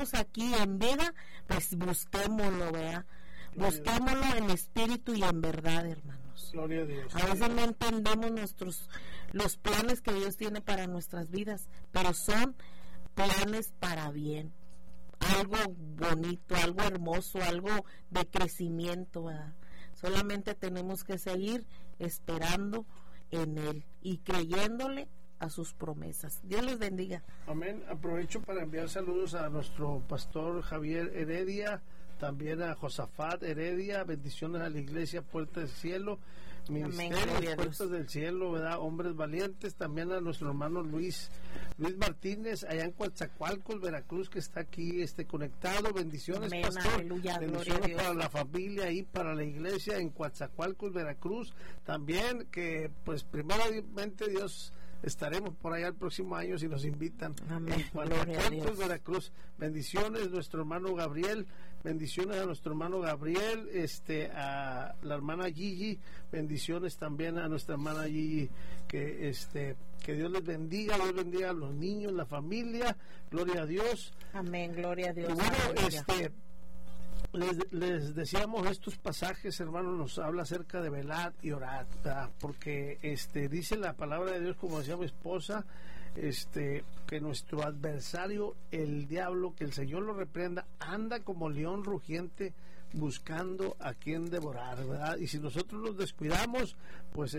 aquí en vida, pues busquémoslo, ¿verdad? Busquémoslo en espíritu y en verdad, hermanos. Gloria a Dios. A veces no entendemos los planes que Dios tiene para nuestras vidas, pero son planes para bien, algo bonito, algo hermoso, algo de crecimiento, ¿verdad? Solamente tenemos que seguir esperando en Él y creyéndole a sus promesas. Dios les bendiga. Amén. Aprovecho para enviar saludos a nuestro pastor Javier Heredia, también a Josafat Heredia, bendiciones a la iglesia Puerta del Cielo, Ministerio Puertas del Cielo, ¿verdad? Hombres Valientes, también a nuestro hermano Luis Martínez, allá en Coatzacoalcos, Veracruz, que está aquí conectado. Bendiciones, amén, pastor. Aleluya, bendiciones para la familia y para la iglesia en Coatzacoalcos, Veracruz. También que, pues, primeramente Dios, estaremos por allá el próximo año si nos invitan. Amén. En Veracruz. Bendiciones, nuestro hermano Gabriel. Bendiciones a nuestro hermano Gabriel, a la hermana Gigi. Bendiciones también a nuestra hermana Gigi. Que Dios les bendiga. Dios bendiga a los niños, la familia. Gloria a Dios. Amén. Gloria a Dios. Y bueno, les decíamos, estos pasajes, hermanos, nos habla acerca de velar y orar, ¿verdad? Porque dice la palabra de Dios, como decía mi esposa, que nuestro adversario, el diablo, que el Señor lo reprenda, anda como león rugiente buscando a quien devorar, ¿verdad? Y si nosotros nos descuidamos, pues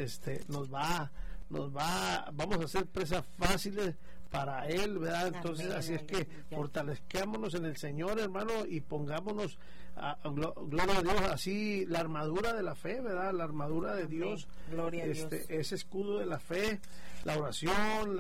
vamos a ser presas fáciles para él, ¿verdad? Entonces, amén, así es que fortalezcámonos en el Señor, hermano, y pongámonos gloria a Dios, así la armadura de la fe, ¿verdad? La armadura de Dios, gloria a Dios, ese escudo de la fe, la oración,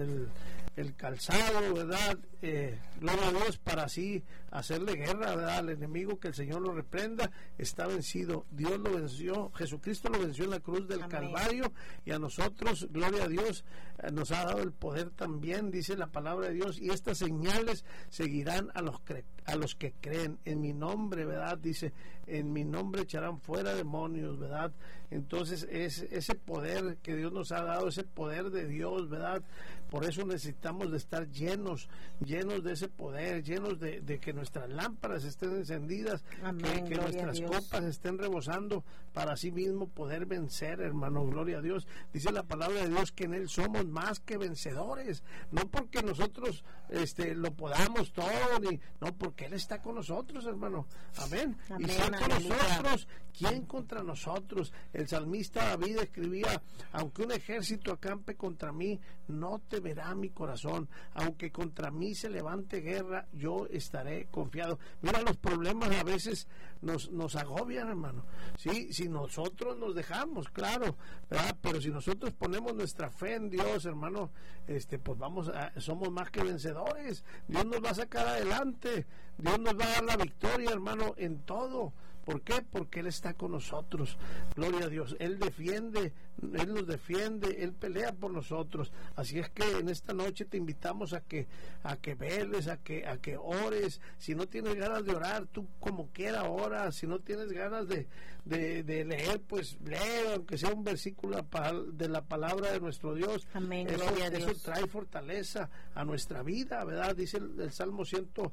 el calzado, ¿verdad? Gloria a Dios, para así hacerle guerra, ¿verdad? Al enemigo, que el Señor lo reprenda. Está vencido, Dios lo venció, Jesucristo lo venció en la cruz del amén. Calvario, y a nosotros, gloria a Dios, nos ha dado el poder también, dice la palabra de Dios, y estas señales seguirán a los que creen en mi nombre, ¿verdad? Dice, en mi nombre echarán fuera demonios, ¿verdad? Entonces es ese poder que Dios nos ha dado, ese poder de Dios, ¿verdad? Por eso necesitamos de estar llenos de ese poder, llenos de que nuestras lámparas estén encendidas, amén, que nuestras copas estén rebosando, para así mismo poder vencer, hermano. Gloria a Dios. Dice la palabra de Dios que en Él somos más que vencedores, no porque nosotros lo podamos todo, no, porque Él está con nosotros, hermano. Amén. Amén, y si con nosotros, ¿quién contra nosotros? El salmista David escribía, aunque un ejército acampe contra mí, no temerá mi corazón, aunque contra mí se levante guerra, yo estaré confiado. Mira, los problemas a veces nos agobian, hermano. Sí, si nosotros nos dejamos, claro, ¿verdad? Pero si nosotros ponemos nuestra fe en Dios, hermano, pues somos más que vencedores. Dios nos va a sacar adelante, Dios nos va a dar la victoria, hermano, en todo. ¿Por qué? Porque Él está con nosotros. Gloria a Dios. Él nos defiende, Él pelea por nosotros. Así es que en esta noche te invitamos a que veles, a que ores. Si no tienes ganas de orar, tú como quiera ora. Si no tienes ganas de leer, pues lee, aunque sea un versículo de la palabra de nuestro Dios. Amén. Eso trae fortaleza a nuestra vida, ¿verdad? Dice el Salmo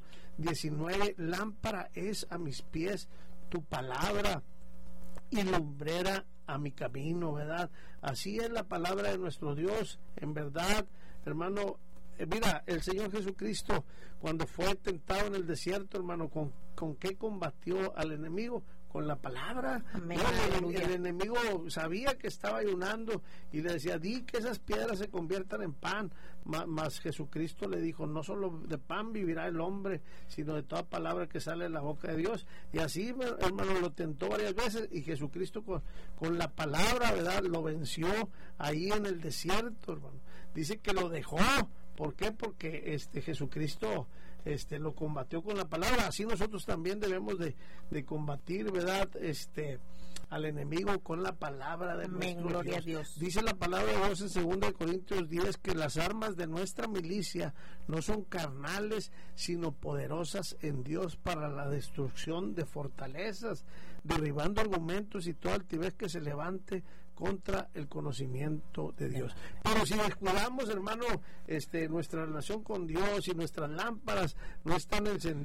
119, lámpara es a mis pies tu palabra y lumbrera a mi camino, ¿verdad? Así es la palabra de nuestro Dios, en verdad, hermano. Mira, el Señor Jesucristo, cuando fue tentado en el desierto, hermano, ¿con qué combatió al enemigo? Con la palabra. Amén, el enemigo sabía que estaba ayunando y le decía, di que esas piedras se conviertan en pan, mas Jesucristo le dijo, no solo de pan vivirá el hombre, sino de toda palabra que sale de la boca de Dios. Y así, hermano, lo tentó varias veces, y Jesucristo con la palabra, ¿verdad?, lo venció ahí en el desierto, hermano. Dice que lo dejó. ¿Por qué? Porque Jesucristo lo combatió con la palabra. Así nosotros también debemos de combatir, ¿verdad?, al enemigo con la palabra de nuestro Dios. A Dios. Dice la palabra de Dios en 2 Corintios 10 que las armas de nuestra milicia no son carnales, sino poderosas en Dios para la destrucción de fortalezas, derribando argumentos y toda altivez que se levante contra el conocimiento de Dios. Pero si descuidamos, hermano, nuestra relación con Dios y nuestras lámparas no están encendidas,